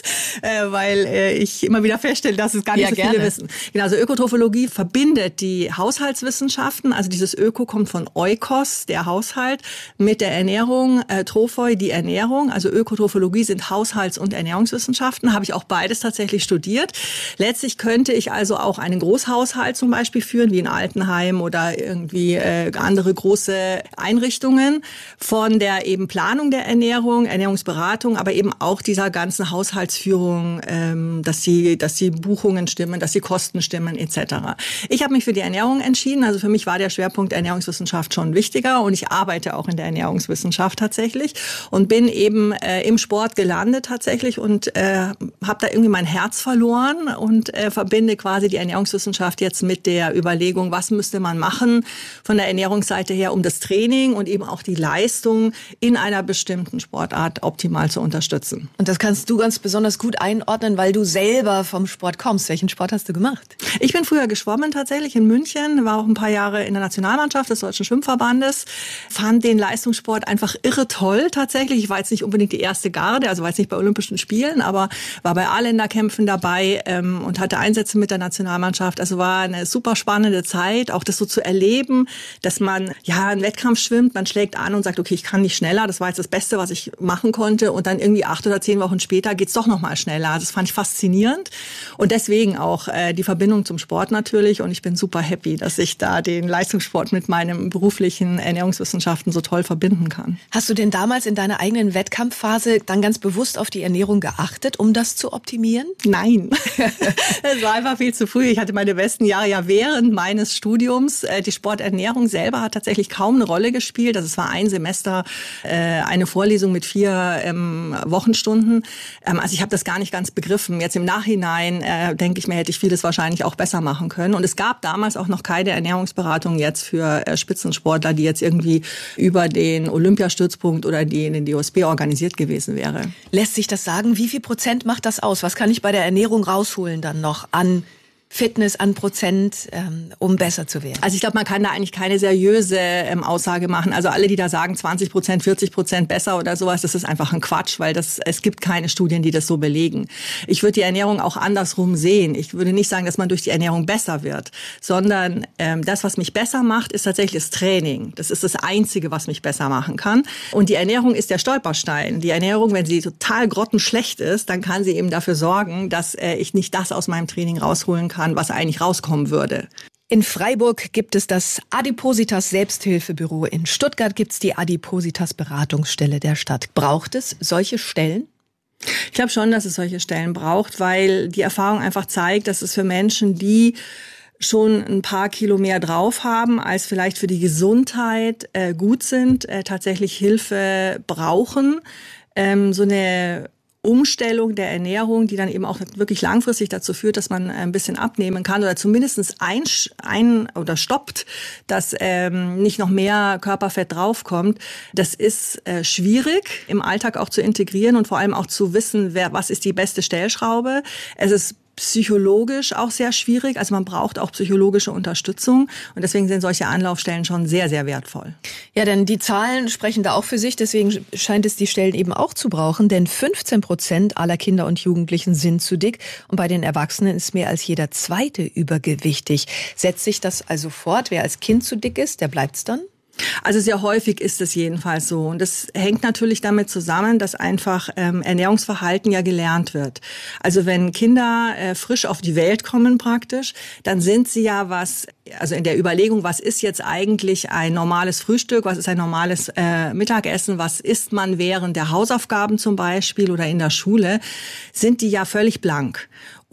weil ich immer wieder feststelle, dass es gar nicht so viele wissen. Genau, also Ökotrophologie verbindet die Haushaltswissenschaften. Also dieses Öko kommt von Oikos, der Haushalt, mit der Ernährung, Trophoi, die Ernährung. Also Ökotrophologie sind Haushalts- und Ernährungswissenschaften. Habe ich auch beides tatsächlich studiert. Letztlich könnte ich also auch einen Großhaushalt zum Beispiel führen, wie in Altenheim oder irgendwie andere große Einrichtungen, von der eben Planung der Ernährung, Ernährungsberatung, aber eben auch dieser ganzen Haushaltsführung, dass die Buchungen stimmen, dass die Kosten stimmen etc. Ich habe mich für die Ernährung entschieden, also für mich war der Schwerpunkt Ernährungswissenschaft schon wichtiger und ich arbeite auch in der Ernährungswissenschaft tatsächlich und bin eben im Sport gelandet tatsächlich und habe da irgendwie mein Herz verloren und verbinde quasi die Ernährungswissenschaft jetzt mit der Überlegung, was müsste man machen von der Ernährungsseite her, um das Training und eben auch die Leistung in einer bestimmten Sportart optimal zu unterstützen. Und das kannst du ganz besonders gut einordnen, weil du selber vom Sport kommst. Welchen Sport hast du gemacht? Ich bin früher geschwommen tatsächlich in München, war auch ein paar Jahre in der Nationalmannschaft des Deutschen Schwimmverbandes, fand den Leistungssport einfach irre toll tatsächlich. Ich war jetzt nicht unbedingt die erste Garde, also war jetzt nicht bei Olympischen Spielen, aber war bei A-Länderkämpfen dabei und hatte Einsätze mit der Nationalmannschaft. Also war eine super spannende Zeit, auch das so zu erleben, dass man einen Wettkampf schwimmt, man schlägt an und sagt, okay, ich kann nicht schneller, das war jetzt das Beste, was ich machen konnte und dann irgendwie 8 oder 10 Wochen später geht's doch noch mal schneller. Also das fand ich faszinierend und deswegen auch die Verbindung zum Sport natürlich und ich bin super happy, dass ich da den Leistungssport mit meinem beruflichen Ernährungswissenschaften so toll verbinden kann. Hast du denn damals in deiner eigenen Wettkampfphase dann ganz bewusst auf die Ernährung geachtet, um das zu optimieren? Nein, es war einfach viel zu früh. Ich hatte meine besten Jahre ja während meines Studiums. Die Sporternährung selber hat tatsächlich kaum eine Rolle gespielt. Also es war ein Semester eine Vorlesung mit 4 Wochenstunden. Also ich habe das gar nicht ganz begriffen. Jetzt im Nachhinein denke ich mir, hätte ich vieles wahrscheinlich auch besser machen können. Und es gab damals auch noch keine Ernährungsberatung jetzt für Spitzensportler, die jetzt irgendwie über den Olympiastützpunkt oder den DOSB organisiert gewesen wäre. Lässt sich das sagen? Wie viel Prozent macht das aus? Was kann ich bei der Ernährung rausholen dann noch an Fitness, an Prozent, um besser zu werden? Also ich glaube, man kann da eigentlich keine seriöse Aussage machen. Also alle, die da sagen 20%, 40% besser oder sowas, das ist einfach ein Quatsch, weil es gibt keine Studien, die das so belegen. Ich würde die Ernährung auch andersrum sehen. Ich würde nicht sagen, dass man durch die Ernährung besser wird, sondern das, was mich besser macht, ist tatsächlich das Training. Das ist das Einzige, was mich besser machen kann. Und die Ernährung ist der Stolperstein. Die Ernährung, wenn sie total grottenschlecht ist, dann kann sie eben dafür sorgen, dass ich nicht das aus meinem Training rausholen kann, was eigentlich rauskommen würde. In Freiburg gibt es das Adipositas Selbsthilfebüro. In Stuttgart gibt es die Adipositas Beratungsstelle der Stadt. Braucht es solche Stellen? Ich glaube schon, dass es solche Stellen braucht, weil die Erfahrung einfach zeigt, dass es für Menschen, die schon ein paar Kilo mehr drauf haben, als vielleicht für die Gesundheit gut sind, tatsächlich Hilfe brauchen. So eine Umstellung der Ernährung, die dann eben auch wirklich langfristig dazu führt, dass man ein bisschen abnehmen kann oder zumindest oder stoppt, dass nicht noch mehr Körperfett draufkommt. Das ist schwierig im Alltag auch zu integrieren und vor allem auch zu wissen, was ist die beste Stellschraube. Es ist psychologisch auch sehr schwierig. Also man braucht auch psychologische Unterstützung. Und deswegen sind solche Anlaufstellen schon sehr, sehr wertvoll. Ja, denn die Zahlen sprechen da auch für sich. Deswegen scheint es die Stellen eben auch zu brauchen. Denn 15% aller Kinder und Jugendlichen sind zu dick. Und bei den Erwachsenen ist mehr als jeder Zweite übergewichtig. Setzt sich das also fort? Wer als Kind zu dick ist, der bleibt's dann? Also sehr häufig ist es jedenfalls so. Und das hängt natürlich damit zusammen, dass einfach Ernährungsverhalten ja gelernt wird. Also wenn Kinder frisch auf die Welt kommen praktisch, dann sind sie ja also in der Überlegung, was ist jetzt eigentlich ein normales Frühstück, was ist ein normales Mittagessen, was isst man während der Hausaufgaben zum Beispiel oder in der Schule, sind die ja völlig blank.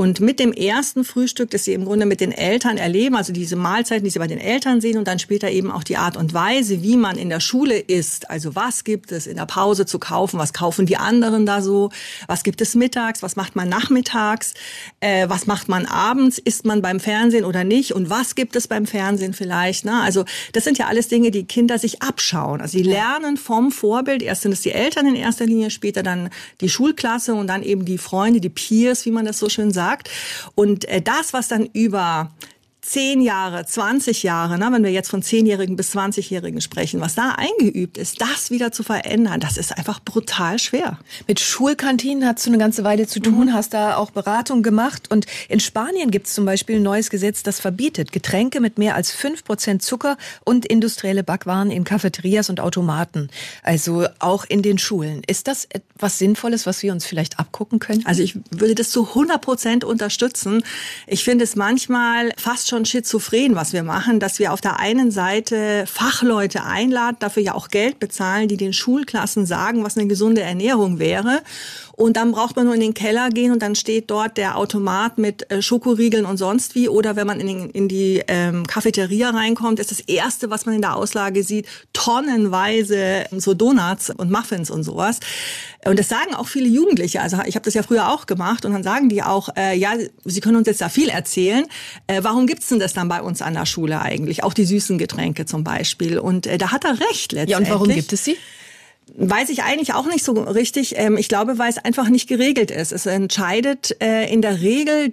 Und mit dem ersten Frühstück, das sie im Grunde mit den Eltern erleben, also diese Mahlzeiten, die sie bei den Eltern sehen und dann später eben auch die Art und Weise, wie man in der Schule isst. Also was gibt es in der Pause zu kaufen? Was kaufen die anderen da so? Was gibt es mittags? Was macht man nachmittags? Was macht man abends? Isst man beim Fernsehen oder nicht? Und was gibt es beim Fernsehen vielleicht? Ne? Also das sind ja alles Dinge, die Kinder sich abschauen. Also sie lernen vom Vorbild. Erst sind es die Eltern in erster Linie, später dann die Schulklasse und dann eben die Freunde, die Peers, wie man das so schön sagt. Und das, was dann über 10 Jahre, 20 Jahre, ne, wenn wir jetzt von 10-Jährigen bis 20-Jährigen sprechen, was da eingeübt ist, das wieder zu verändern, das ist einfach brutal schwer. Mit Schulkantinen hast du eine ganze Weile zu tun, hast da auch Beratung gemacht. Und in Spanien gibt es zum Beispiel ein neues Gesetz, das verbietet Getränke mit mehr als 5% Zucker und industrielle Backwaren in Cafeterias und Automaten. Also auch in den Schulen. Ist das etwas Sinnvolles, was wir uns vielleicht abgucken können? Also ich würde das zu 100% unterstützen. Ich finde es manchmal fast schon schizophren, was wir machen, dass wir auf der einen Seite Fachleute einladen, dafür ja auch Geld bezahlen, die den Schulklassen sagen, was eine gesunde Ernährung wäre. Und dann braucht man nur in den Keller gehen und dann steht dort der Automat mit Schokoriegeln und sonst wie. Oder wenn man in die Cafeteria reinkommt, ist das Erste, was man in der Auslage sieht, tonnenweise so Donuts und Muffins und sowas. Und das sagen auch viele Jugendliche. Also ich habe das ja früher auch gemacht und dann sagen die auch, ja, sie können uns jetzt da viel erzählen. Warum gibt's denn das dann bei uns an der Schule eigentlich? Auch die süßen Getränke zum Beispiel. Und da hat er recht letztendlich. Ja, und warum gibt es sie? Weiß ich eigentlich auch nicht so richtig. Ich glaube, weil es einfach nicht geregelt ist. Es entscheidet in der Regel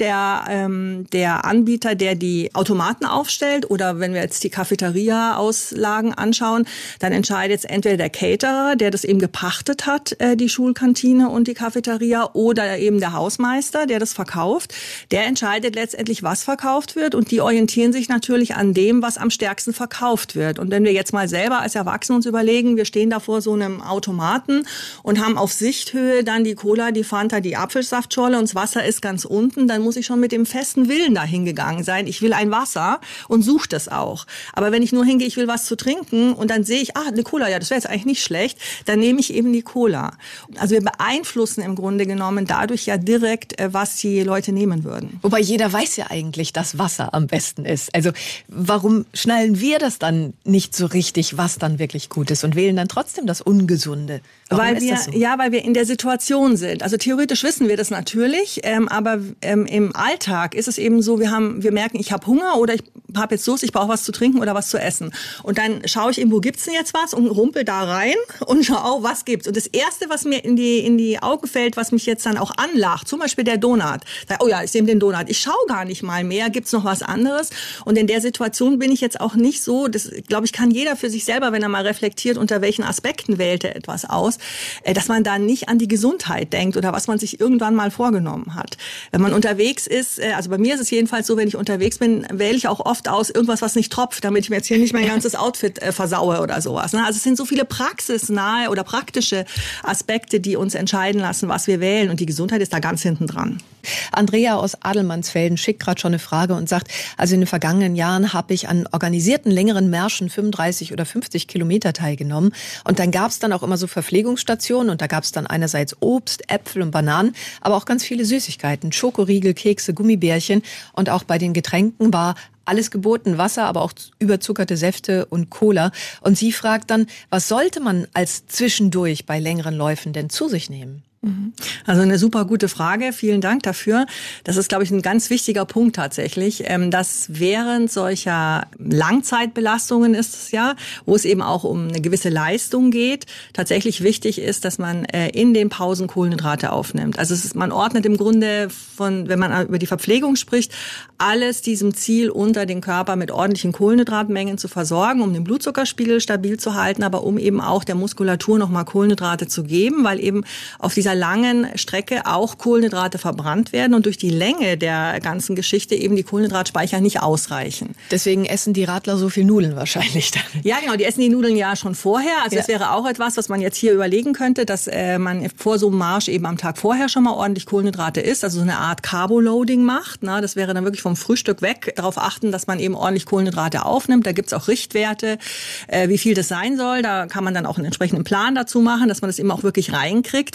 der Anbieter, der die Automaten aufstellt, oder wenn wir jetzt die Cafeteria-Auslagen anschauen, dann entscheidet es entweder der Caterer, der das eben gepachtet hat, die Schulkantine und die Cafeteria, oder eben der Hausmeister, der das verkauft. Der entscheidet letztendlich, was verkauft wird, und die orientieren sich natürlich an dem, was am stärksten verkauft wird. Und wenn wir jetzt mal selber als Erwachsene uns überlegen, wir stehen da vor so einem Automaten und haben auf Sichthöhe dann die Cola, die Fanta, die Apfelsaftscholle und das Wasser ist ganz unten, dann muss ich schon mit dem festen Willen da hingegangen sein. Ich will ein Wasser und suche das auch. Aber wenn ich nur hingehe, ich will was zu trinken und dann sehe ich, eine Cola, ja, das wäre jetzt eigentlich nicht schlecht, dann nehme ich eben die Cola. Also wir beeinflussen im Grunde genommen dadurch ja direkt, was die Leute nehmen würden. Wobei jeder weiß ja eigentlich, dass Wasser am besten ist. Also warum schnallen wir das dann nicht so richtig, was dann wirklich gut ist, und wählen dann trotzdem das Ungesunde? Weil wir in der Situation sind. Also theoretisch wissen wir das natürlich, aber im Alltag ist es eben so, wir merken, ich habe Hunger oder ich habe jetzt Durst, ich brauche was zu trinken oder was zu essen. Und dann schaue ich eben, wo gibt's denn jetzt was, und rumpel da rein und schaue, was gibt's. Und das Erste, was mir in die Augen fällt, was mich jetzt dann auch anlacht, zum Beispiel der Donut. Oh ja, ich nehme den Donut. Ich schaue gar nicht mal mehr, gibt's noch was anderes? Und in der Situation bin ich jetzt auch nicht so, das glaube ich, kann jeder für sich selber, wenn er mal reflektiert, unter welchen Aspekten wählt er etwas aus, dass man da nicht an die Gesundheit denkt oder was man sich irgendwann mal vorgenommen hat. Wenn man unterwegs ist, also bei mir ist es jedenfalls so, wenn ich unterwegs bin, wähle ich auch oft aus irgendwas, was nicht tropft, damit ich mir jetzt hier nicht mein ganzes Outfit versaue oder sowas. Also es sind so viele praxisnahe oder praktische Aspekte, die uns entscheiden lassen, was wir wählen, und die Gesundheit ist da ganz hinten dran. Andrea aus Adelmannsfelden schickt gerade schon eine Frage und sagt, also in den vergangenen Jahren habe ich an organisierten längeren Märschen 35 oder 50 Kilometer teilgenommen, und dann gab es dann auch immer so Verpflegungsstationen, und da gab es dann einerseits Obst, Äpfel und Bananen, aber auch ganz viele Süßigkeiten, Schokoriegel, Kekse, Gummibärchen, und auch bei den Getränken war alles geboten, Wasser, aber auch überzuckerte Säfte und Cola. Und sie fragt dann, was sollte man als zwischendurch bei längeren Läufen denn zu sich nehmen? Also eine super gute Frage. Vielen Dank dafür. Das ist, glaube ich, ein ganz wichtiger Punkt tatsächlich, dass während solcher Langzeitbelastungen ist es ja, wo es eben auch um eine gewisse Leistung geht, tatsächlich wichtig ist, dass man in den Pausen Kohlenhydrate aufnimmt. Also man ordnet im Grunde wenn man über die Verpflegung spricht, alles diesem Ziel unter den Körper mit ordentlichen Kohlenhydratmengen zu versorgen, um den Blutzuckerspiegel stabil zu halten, aber um eben auch der Muskulatur nochmal Kohlenhydrate zu geben, weil eben auf dieser langen Strecke auch Kohlenhydrate verbrannt werden und durch die Länge der ganzen Geschichte eben die Kohlenhydratspeicher nicht ausreichen. Deswegen essen die Radler so viel Nudeln wahrscheinlich dann. Ja, genau, die essen die Nudeln ja schon vorher. Also das wäre auch etwas, was man jetzt hier überlegen könnte, dass man vor so einem Marsch eben am Tag vorher schon mal ordentlich Kohlenhydrate isst, also so eine Art Carboloading macht. Na, das wäre dann wirklich vom Frühstück weg, darauf achten, dass man eben ordentlich Kohlenhydrate aufnimmt. Da gibt's auch Richtwerte, wie viel das sein soll. Da kann man dann auch einen entsprechenden Plan dazu machen, dass man das eben auch wirklich reinkriegt, weil also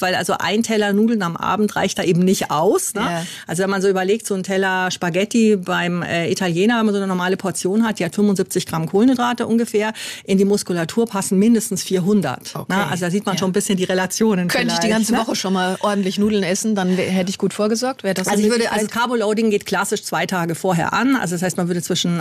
ein Teller Nudeln am Abend reicht da eben nicht aus. Ne? Ja. Also wenn man so überlegt, so ein Teller Spaghetti beim Italiener, wenn man so eine normale Portion hat, die hat 75 Gramm Kohlenhydrate ungefähr. In die Muskulatur passen mindestens 400. Okay. Ne? Also da sieht man schon ein bisschen die Relationen. Könnte ich die ganze Woche schon mal ordentlich Nudeln essen, dann hätte ich gut vorgesorgt. Wäre das also Carboloading geht klassisch 2 Tage vorher an. Also das heißt, man würde zwischen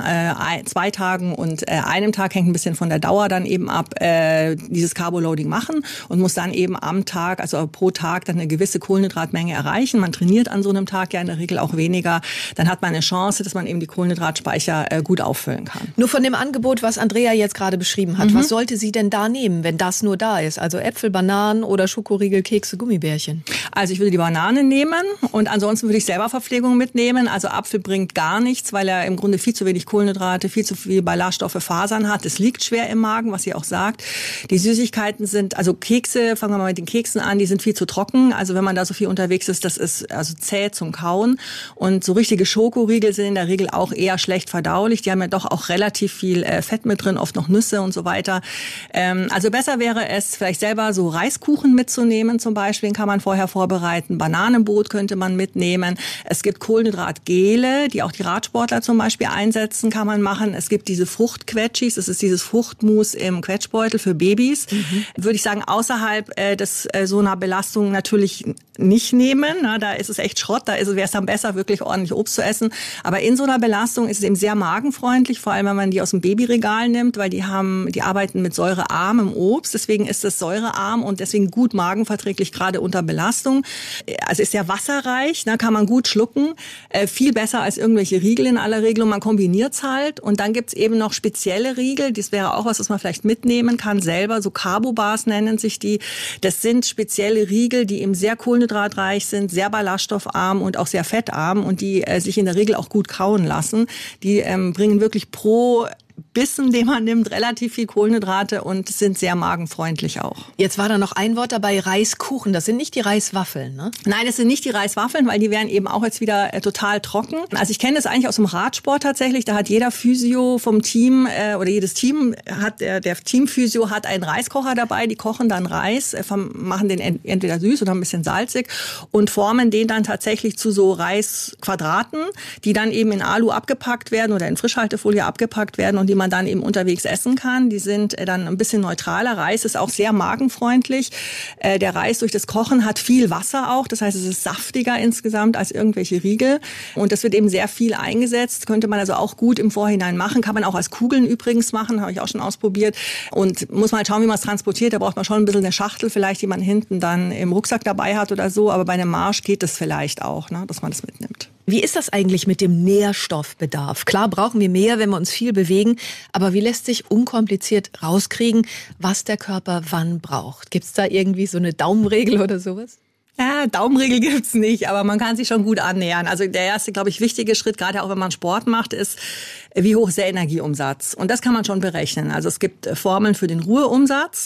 2 Tagen und einem Tag, hängt ein bisschen von der Dauer dann eben ab, dieses Carboloading machen und muss dann eben am Tag, also pro Tag, dann eine gewisse Kohlenhydratmenge erreichen. Man trainiert an so einem Tag ja in der Regel auch weniger. Dann hat man eine Chance, dass man eben die Kohlenhydratspeicher gut auffüllen kann. Nur von dem Angebot, was Andrea jetzt gerade beschrieben hat, was sollte sie denn da nehmen, wenn das nur da ist? Also Äpfel, Bananen oder Schokoriegel, Kekse, Gummibärchen? Also ich würde die Banane nehmen und ansonsten würde ich selber Verpflegung mitnehmen. Also Apfel bringt gar nichts, weil er im Grunde viel zu wenig Kohlenhydrate, viel zu viel Ballaststoffe, Fasern hat. Es liegt schwer im Magen, was sie auch sagt. Die Süßigkeiten sind, also Kekse, fangen wir mal mit den Keksen an, die sind viel zu trocken. Also wenn man da so viel unterwegs ist, das ist also zäh zum Kauen. Und so richtige Schokoriegel sind in der Regel auch eher schlecht verdaulich. Die haben ja doch auch relativ viel Fett mit drin, oft noch Nüsse und so weiter. Also besser wäre es, vielleicht selber so Reiskuchen mitzunehmen zum Beispiel, den kann man vorher vorbereiten. Bananenbrot könnte man mitnehmen. Es gibt Kohlenhydratgele, die auch die Radsportler zum Beispiel einsetzen, kann man machen. Es gibt diese Fruchtquetschis, das ist dieses Fruchtmus im Quetschbeutel für Babys. Würde ich sagen, außerhalb des so einer Belastung natürlich nicht nehmen. Na, da ist es echt Schrott, da wäre es dann besser, wirklich ordentlich Obst zu essen. Aber in so einer Belastung ist es eben sehr magenfreundlich, vor allem wenn man die aus dem Babyregal nimmt, weil die arbeiten mit säurearmem Obst. Deswegen ist es säurearm und deswegen gut magenverträglich, gerade unter Belastung. Also ist sehr wasserreich, ne, kann man gut schlucken. Viel besser als irgendwelche Riegel in aller Regel und man kombiniert es halt. Und dann gibt's eben noch spezielle Riegel, das wäre auch was man vielleicht mitnehmen kann selber. So Carbobars nennen sich die. Das sind spezielle Riegel, die eben sehr kohlenhydratreich sind, sehr ballaststoffarm und auch sehr fettarm und die sich in der Regel auch gut kauen lassen. Die bringen wirklich pro Bissen, den man nimmt, relativ viel Kohlenhydrate und sind sehr magenfreundlich auch. Jetzt war da noch ein Wort dabei, Reiskuchen. Das sind nicht die Reiswaffeln, ne? Nein, das sind nicht die Reiswaffeln, weil die wären eben auch jetzt wieder total trocken. Also ich kenne das eigentlich aus dem Radsport tatsächlich. Da hat jeder Physio vom Team oder jedes Team hat, der Teamphysio hat einen Reiskocher dabei. Die kochen dann Reis, machen den entweder süß oder ein bisschen salzig und formen den dann tatsächlich zu so Reisquadraten, die dann eben in Alu abgepackt werden oder in Frischhaltefolie abgepackt werden und die man dann eben unterwegs essen kann. Die sind dann ein bisschen neutraler. Reis ist auch sehr magenfreundlich. Der Reis durch das Kochen hat viel Wasser auch. Das heißt, es ist saftiger insgesamt als irgendwelche Riegel. Und das wird eben sehr viel eingesetzt. Könnte man also auch gut im Vorhinein machen. Kann man auch als Kugeln übrigens machen. Habe ich auch schon ausprobiert. Und muss mal schauen, wie man es transportiert. Da braucht man schon ein bisschen eine Schachtel vielleicht, die man hinten dann im Rucksack dabei hat oder so. Aber bei einem Marsch geht das vielleicht auch, ne, dass man das mitnimmt. Wie ist das eigentlich mit dem Nährstoffbedarf? Klar brauchen wir mehr, wenn wir uns viel bewegen, aber wie lässt sich unkompliziert rauskriegen, was der Körper wann braucht? Gibt's da irgendwie so eine Daumenregel oder sowas? Ja, Daumenregel gibt's nicht, aber man kann sich schon gut annähern. Also der erste, glaube ich, wichtige Schritt, gerade auch wenn man Sport macht, ist, wie hoch ist der Energieumsatz? Und das kann man schon berechnen. Also es gibt Formeln für den Ruheumsatz.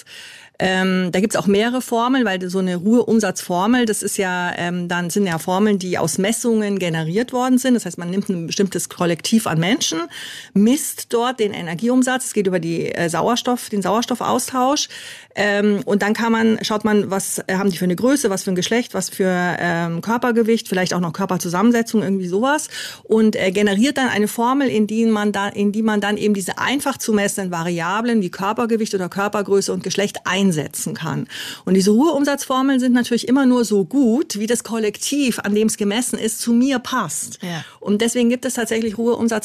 Da gibt's auch mehrere Formeln, weil so eine Ruheumsatzformel, das ist ja, dann sind ja Formeln, die aus Messungen generiert worden sind. Das heißt, man nimmt ein bestimmtes Kollektiv an Menschen, misst dort den Energieumsatz. Es geht über den Sauerstoffaustausch. Und dann schaut man, was haben die für eine Größe, was für ein Geschlecht, was für Körpergewicht, vielleicht auch noch Körperzusammensetzung, irgendwie sowas. Und generiert dann eine Formel, in die man dann eben diese einfach zu messenden Variablen wie Körpergewicht oder Körpergröße und Geschlecht einsetzen kann. Und diese Ruheumsatzformeln sind natürlich immer nur so gut, wie das Kollektiv, an dem es gemessen ist, zu mir passt. Ja. Und deswegen gibt es tatsächlich Ruheumsatzformeln,